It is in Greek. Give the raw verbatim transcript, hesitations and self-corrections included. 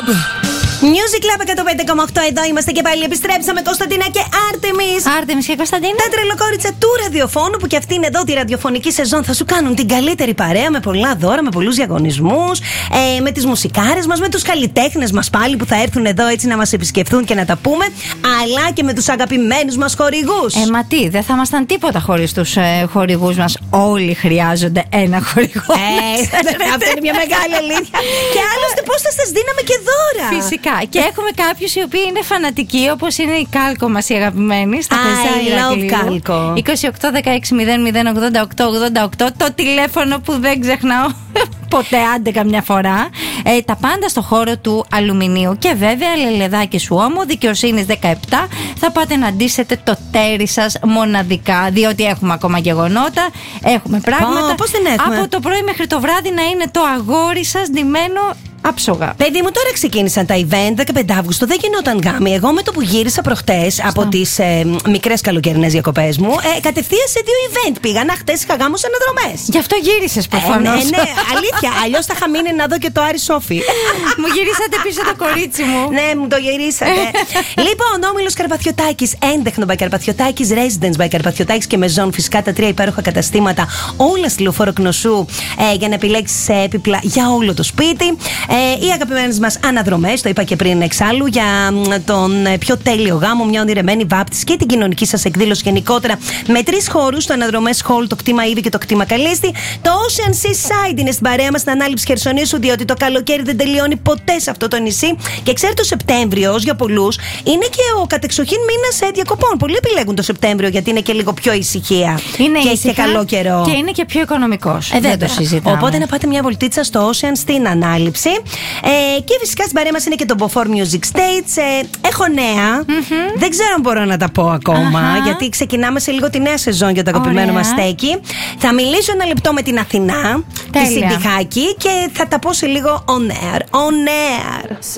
Music Club εκατόν πέντε κόμμα οκτώ, εδώ είμαστε και πάλι. Επιστρέψαμε, Κωνσταντίνα και Άρτεμις. Άρτεμις και Κωνσταντίνα. Τα τρελοκόριτσα του ραδιοφώνου που κι αυτή είναι εδώ τη ραδιοφωνική σεζόν. Θα σου κάνουν την καλύτερη παρέα με πολλά δώρα, με πολλούς διαγωνισμούς, ε, με τις μουσικάρες μας, με τους καλλιτέχνες μας πάλι που θα έρθουν εδώ έτσι να μας επισκεφθούν και να τα πούμε. Αλλά και με τους αγαπημένους μας χορηγούς. Ε, μα τι, δεν θα ήμασταν τίποτα χωρίς τους ε, χορηγούς μας. Όλοι χρειάζονται ένα χορηγό. Ε, αυτή είναι μια μεγάλη αλήθεια. Και άλλωστε πώς θα σας δίναμε και δώρα. Φυσικά. Και έχουμε κάποιους οι οποίοι είναι φανατικοί, όπως είναι η Κάλκο μας η αγαπημένη. Στα I love Κάλκο. είκοσι οκτώ δεκαέξι μηδέν μηδέν ογδόντα οκτώ ογδόντα οκτώ, το τηλέφωνο που δεν ξεχνάω ποτέ, άντε καμιά φορά. Ε, τα πάντα στο χώρο του αλουμινίου. Και βέβαια, λελεδάκι σου όμω, δικαιοσύνης δεκαεπτά, θα πάτε να ντύσετε το τέρι σας μοναδικά. Διότι έχουμε ακόμα γεγονότα, έχουμε πράγματα. Oh, πώς δεν έχουμε. Από το πρωί μέχρι το βράδυ να είναι το αγόρι σας ντυμένο άψογα. Παιδί μου, τώρα ξεκίνησαν τα event. δεκαπέντε Αυγούστου δεν γινόταν γάμοι. Εγώ με το που γύρισα προχτές από τις ε, μικρές καλοκαιρινές διακοπές μου, ε, κατευθείαν σε δύο event πήγα. Να, χτες είχα γάμο σε αναδρομές. Γι' αυτό γύρισες προφανώς. Ε, ναι, ναι, αλήθεια. Αλλιώς θα είχα μείνει να δω και το Άρη Σόφι. Μου γυρίσατε πίσω το κορίτσι μου. Ναι, μου το γυρίσατε. Λοιπόν, Όμιλος Καρπαθιωτάκης, Έντεχνο by Καρπαθιωτάκης, Residence by Καρπαθιωτάκης και Μεζόν. Φυσικά τα τρία υπέροχα καταστήματα, όλα στη Λεωφόρο Κνωσού, ε, για να επιλέξεις έπιπλα για όλο το σπίτι. Ε, οι αγαπημένες μας αναδρομές, το είπα και πριν εξάλλου, για τον πιο τέλειο γάμο, μια ονειρεμένη βάπτιση και την κοινωνική σας εκδήλωση γενικότερα. Με τρεις χώρους, το Αναδρομές Hall, το κτήμα Ήβη και το κτήμα Καλίστη. Το Ocean Seaside είναι στην παρέα μας, στην ανάληψη Χερσονήσου, διότι το καλοκαίρι δεν τελειώνει ποτέ σε αυτό το νησί. Και ξέρετε, ο Σεπτέμβριος για πολλούς είναι και ο κατεξοχήν μήνας διακοπών. Πολλοί επιλέγουν το Σεπτέμβριο γιατί είναι και λίγο πιο ησυχία. Είναι και έχει και καλό καιρό. Και είναι και πιο οικονομικός. Ε, δεν το συζητάμε. Οπότε να πάτε μια βολτίτσα στο Ocean στην ανάληψη. Ε, και φυσικά στην παρέα μας είναι και το Beaufort Music States. Ε, έχω νέα. Mm-hmm. Δεν ξέρω αν μπορώ να τα πω ακόμα, uh-huh. γιατί ξεκινάμε σε λίγο τη νέα σεζόν για το αγαπημένο μας στέκι. Θα μιλήσω ένα λεπτό με την Αθηνά, τέλεια, τη Συντιχάκη, και θα τα πω σε λίγο on air. On air.